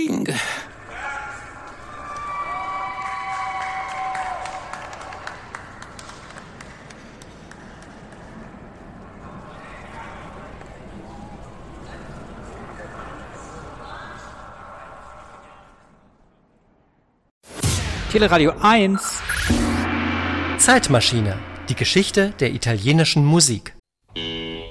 King. Teleradio 1. Zeitmaschine. Die Geschichte der italienischen Musik.